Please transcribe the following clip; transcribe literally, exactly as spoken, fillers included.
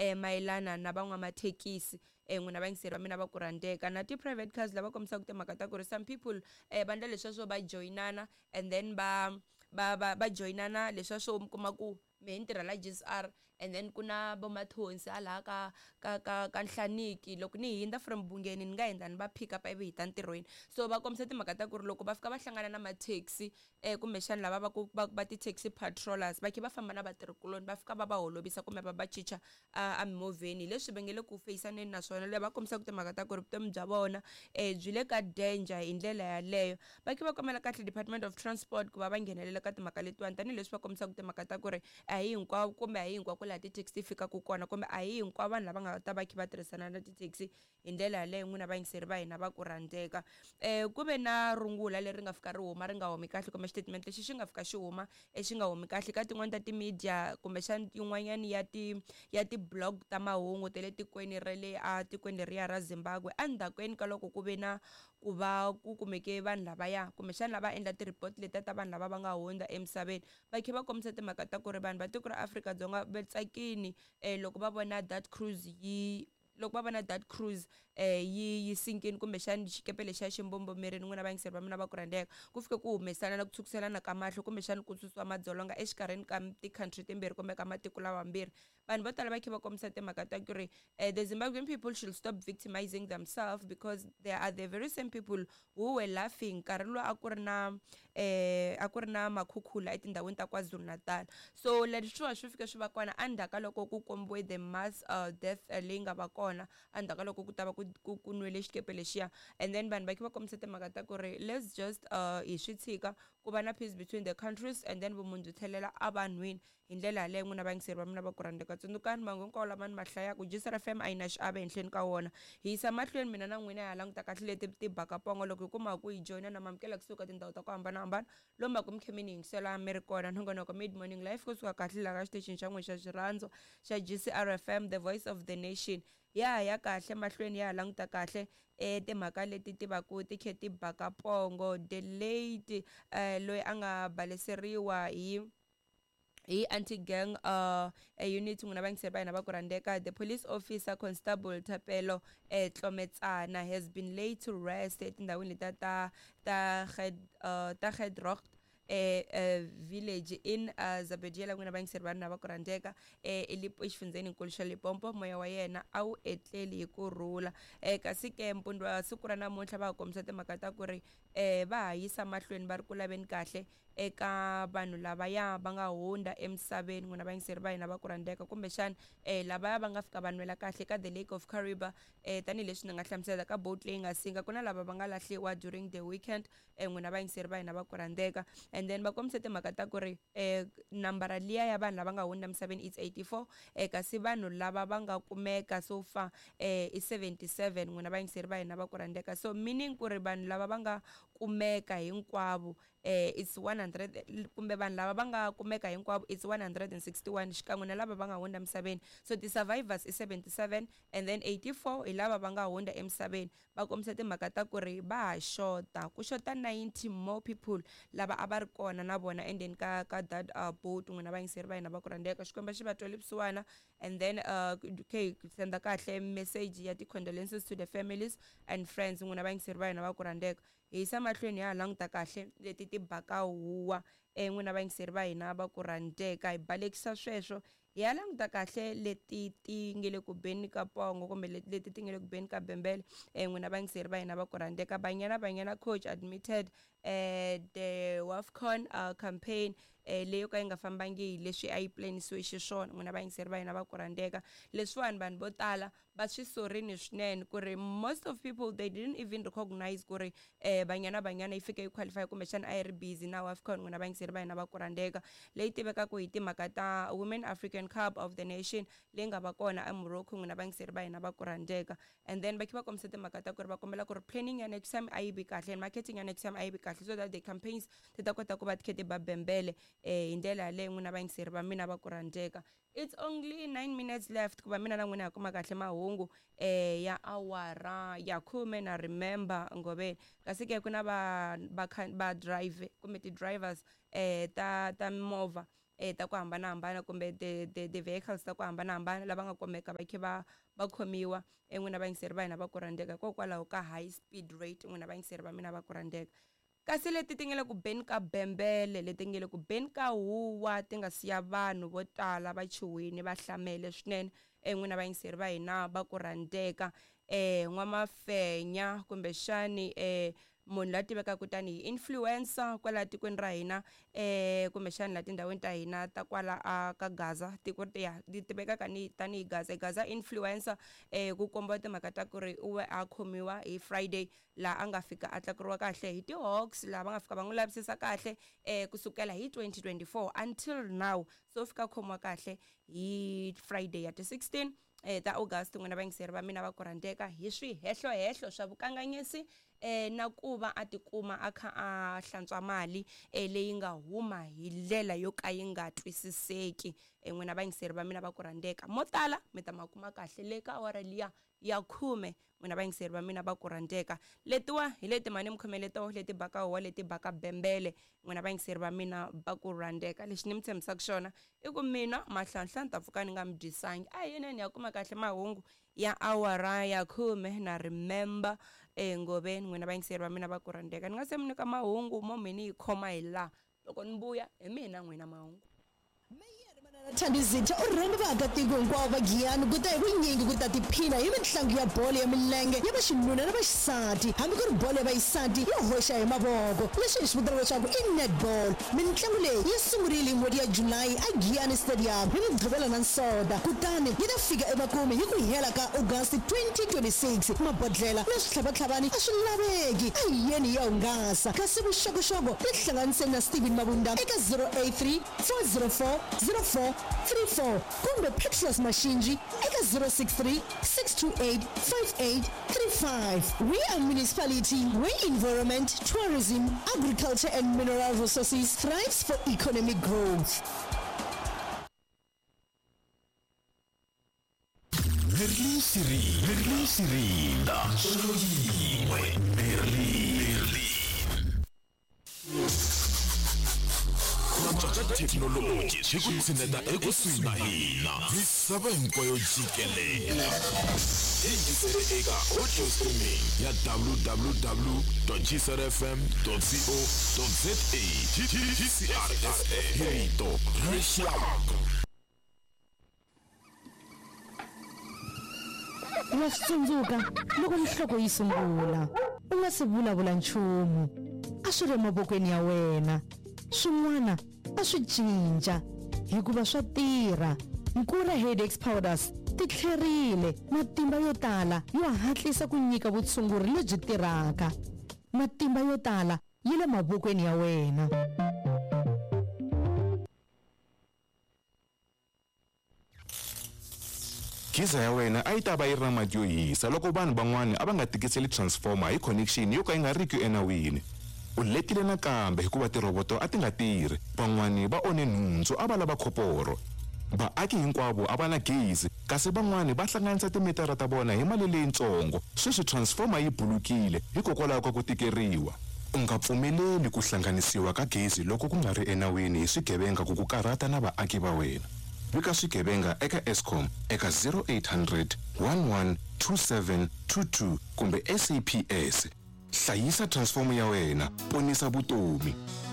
eh mayelana na van'wamathekisi eh n'wina vayingiseri va mina va ku rhandzeka na ti-private cars lava kombisaka timhaka ta ku ri some people eh vandla leswiya swo va joyinana and then va va va va joyinana leswiya swo mi kuma ku mehe ni tirhela G S R and then ku na vomathonsi hala ka ka ka ka nhlaniki loko ni hindza from Bungeni ni nga hindza ni va pick up ivi hi ta ntirhweni so va kombisa timhaka ta ku ri loko va fika va hlangana na mathekisi eh kumbexani lava va ku va ti-taxi patrollers va khe va famba na vatirhikuloni va fika va va holovisa kumbe va va chicha a mimovheni leswi va nge le ku fayisaneni naswona le va kombisaka timhaka ta ku ri vutomi bya vona eh byi le ka danger hi ndlela yaleyo va khe va kombela kahle Department of Transport ku va va nghenelela ka timhaka letiwani tanihileswi va kombisaka timhaka ta ku ri a hi hinkwavo kumbe a hi hinkwako laha ti-taxi fikaka kona kumbe a hi hinkwavo vanhu lava nga ta va khe va tirhisana na ti-taxi hi ndlela yaleyo n'wina vayingiseri va hina va ku rhandzeka eh ku ve na rungula leri nga fika ri huma ri nga humi kahle kumbe xitatimende lexi xi nga fika xi huma xi nga humi kahle ka tin'wani ta ti-media kumbexani yin'wanyani ya ti ya ti-blog ta mahungu ta le tikweni ra le a tikweni leriya ra Zimbabwe endzhakweni ka loko ku ve na ku va ku kumeke vanhu lavaya kumbexani lava endla ti-report letiya ta vanhu lava va nga hundza emisaveni va khe va kombisa timhaka ta ku ri vanhu va tiko ra Afrika-Dzonga va tsakini eh loko va vona that cruise yi loko va vona that cruise eh yi yi sinkini kumbexani xikepe lexiya ximbombomerini n'wina vayingiseri va mina va ku rhandzeka ku fike ku humesana na ku tshwukiselana ka mahlo kumbexani ku susiwa madzolonga exikarhini ka ti-country timbirhi kumbe ka matiko lawa mambirhi vanhu vo tala va khe va kombisa timhaka ta ku ri eh, the Zimbabwean people should stop victimizing themselves because they are the very same people who were laughing nkarhi lowu a ku ri na eh a ku ri na makhukhula etindhawini ta KwaZulu Natal so leswiwa swi fike swi va kona endzhaku loko ku kombiwe the mass uh, death uh, leyi nga va kona endzhaku loko ku ta va ku ku nwele xikepe lexiya and then vanhu va khe va kombisa timhaka ta ku ri let's just uh, hi swi tshika ku va na peace between the countries and then vumunhu byi tlhelela a vanhwini hi ndlela yaleyo n'wina vayingiseri va mina va ku rhandzeka tsundzukani mahungu hinkwawo lama ni ma hlayaka G S R F M a yi na xiave henhleni ka wona hi yisa mahlweni mina na n'wina hi ha languta kahle leti ti baka pongo loko hi kuma ku hi joyina na mamukela kusuka tindhawu ta ku hambanahambana lomu va ku mi khe mi ni yingisela mi ri kona nongonoko mid morning life kusuka kahle laha ka xitichini xa n'wina xa xirhandzu xa G S R F M the voice of the nation ya ya kahle mahlweni ya languta kahle eh timhaka leti ti va ku ti khe ti baka pongo the late eh loyi a nga baleseriwa hi hi anti-gang uh, a unit n'wina vayingiseri va hina va ku rhandzeka the police officer constable Thapelo eh, Tlometsana has been laid to rest etindhawini leta ta ta uh, ta Gedrocht eh, eh village in uh, Zabediela n'wina vayingiseri va hina va ku rhandzeka eh exifundzeni nkulu xa Limpopo moya wa yena a wu etleli hi kurhula eh kasi ke mpundwa siku ra namuntlha va kombisa timhaka ta ku ri eh va ha yisa mahlweni va ri ku laveni kahle eka vanhu lavaya va nga hundza emisaveni n'wina vayingiseri va hina va ku rhandzeka kumbexani eh lavaya va nga fika va nwela kahle ka the Lake of Kariba eh tanihileswi ni nga hlamusela ka boat leyi nga singa ku na lava va nga lahliwa during the weekend eh n'wina vayingiseri va hina va ku rhandzeka and then va kombisa timhaka ta ku ri eh nambara liya ya vanhu lava nga hundza emisaveni it's eighty-four eh kasi vanhu lava va nga kumeka so far eh i seventy-seven n'wina vayingiseri va hina va ku rhandzeka so meaning ku ri vanhu lava va nga kumeka hinkwavo eh it's one hundred kumbe vanhu lava va nga kumeka hinkwavo it's one hundred sixty-one xikan'we na lava va nga hundza emisaveni so the survivors i seventy-seven and then eighty-four hi lava va nga hundza emisaveni va kombisa timhaka ta ku ri va ha xota ku xota ninety more people lava a va ri kona na vona endeni ka ka that uh, boat n'wina vayingiseri va hina va ku rhandzeka xikwembu xi va twele vusiwana and then uh okay senda kahle message ya ti-condolences to the families and friends n'wina vayingiseri va hina va ku rhandzeka hi yisa mahlweni ya languta kahle leti ti baka huwa eh n'wina vayingiseri va hina va ku rhandzeka hi balekisa sweswo hi ya languta kahle leti ti nge le ku beni ka pongo kumbe leti ti nge le ku beni ka bembele eh n'wina vayingiseri va hina va ku rhandzeka banyana banyana coach admitted eh the WAFCON uh, campaign eh leyo ka yi nga fambangi leswi a yi planisiwe xiswona n'wina vayingiseri va hina va ku rhandzeka leswiwani vanhu vo tala va swi sorini swinene ku ri most of people they didn't even recognize ku ri eh banyana banyana yi fike yi qualify kumbexana a yi ri busy na WAFCON n'wina vayingiseri va hina va ku rhandzeka leyi tivekaka hi timhaka ta Women African Cup of the Nation leyi nga va kona eMorocco n'wina vayingiseri va hina va ku rhandzeka and then va khe va kombisa timhaka ta ku ri va kombela ku ri planning ya next time a yi bi kahle and marketing ya next time a yi bi kahle so that the campaigns ti ta kota ku va tikhe ti ba bembele eh hi ndlela yaleyo n'wina vayingiseri va mina va ku rhandzeka it's only nine minutes left ku va mina na n'wina hi kuma kahle mahungu eh ya awara ya khume na remember Ngobeni kasi ke ku na va va drive kumbe ti drivers eh ta ta movha eh ta ku hambanahambana kumbe the the the vehicles ta ku hambanahambana lava nga kumeka va khe va va khomiwa en'wina vayingiseri va hina va ku rhandzeka kokwalaho ka high speed rate n'wina vayingiseri va mina va ku rhandzeka. Kasi leti ti nga le ku beni ka bembele leti nga le ku beni ka huwa ti nga siya vanhu vo tala va chuhwini va hlamele swinene en'wina vayingiseri va hina va ku rhandzeka eh n'wamafenya kumbe xani eh munhu la tiveka kutani hi influencer kwala tikweni ra hina eh kumbe xani la tindhawini ta hina ta kwala ka Gaza tiko ya ti tiveka kani tani Gaza Gaza influencer eh ku komba timhaka ta ku ri uwe a khomiwa hi Friday la anga fika a tlakuriwa kahle hi ti Hawks la va nga fika va n'wi lavisisa kahle eh kusukela hi twenty twenty-four until now so fika khomiwa kahle hi Friday ya ti sixteen eh ta August n'wina vayingiseri va mina va ku rhandzeka hi swihehlo hehlo swa vukanganyisi eh na kuva a tikuma a kha a hlantswa mali eh leyi nga huma hi ndlela yo ka yi nga twisiseki en'wina vayingiseri va mina va ku rhandzeka mo tala mi ta makuma kahle le ka awara liya ya khume n'wina vayingiseri va mina va ku rhandzeka letiwa hi leti mani mi khomele to leti baka huwa leti baka bembele n'wina vayingiseri va mina va ku rhandzeka lexi ni mi tshembisaka xona i ku mina mahlanhla ni ta pfuka ni nga mi dyisangi a yeneni ya kuma kahle mahungu ya awara ya khume na remember eh ngoveni n'wina vayingiseri va mina va ku rhandzeka ni nga se mi nyika mahungu mo mi ni khoma hi la loko ni vuya hi mina n'wina mahungu. Thandizitha urhemba vaakatiko hinkwavo va Giyani ku ta hi vunyingi ku ta tiphina hi mitlangu ya bolo ya milenge ya vaxinuna na vaxisati hambi ku ri bolo ya vaxisati yo hoxa hi mavoko leswi hi swi vitana leswaku i netball. Mitlangu leyi yi sungurile hi n'hweti ya July a Giyani stadium hi mugqivela na nsoda kutani yi ta fika emakumu hi ku hela ka August twenty twenty-six. Mabodlela na switlhavatlhavani a swi laveki a hi yeni ya hungasa kasi vuxokoxoko tihlanganiseni na Steven Mabunda eka zero eight three four zero four zero four three four kumbe Pixels Mashinji eka zero six three six two eight five eight three five. We are municipality where environment, tourism, agriculture and mineral resources thrives for economic growth. Merlin Siri, Merlin Siri, da Merlin, Merlin. Technology xikutsineta ekusuhi na hina misava hinkwayo jikelela yingisele eka audio streaming ya w w w dot g s r f m dot co dot z a. G C R F M rito rexaka. Wa swi tsundzuka loko nhloko yi sungula u nga si vulavula nchumu a swi ri mavokweni ya wena swin'wana a swi cinca hikuva swa tirha. Nkura Headache Powders ti tlherile matimba yo tala yo hatlisa ku nyika vutshunguri lebyi tirhaka. Matimba yo tala yi le mavokweni ya wena. Ghiza ya wena a yi ta va yi ri na mati yo hisa loko vanhu van'wana a va nga tikiseli transformer hi connection yo ka yi nga riki enawini. U letile nakambe hikuva tiroboto a ti nga tirhi, van'wani va one nhundzu a va lava khoporo. Vaaki hinkwavo a va na gezi kasi van'wani va hlanganisa timitara ta vona hi mali leyitsongo sweswi transformer yi bulukile hikokwalaho ka ku tikeriwa. U nga pfumeleli ku hlanganisiwa ka gezi loko ku nga ri enawini hi swigevenga ku ku karhata na vaaki va wena. Vika swigevenga eka Eskom eka zero eight hundred one one two seven two two kumbe S A P S. Hlayisa transformer ya wena, ponisa vutomi.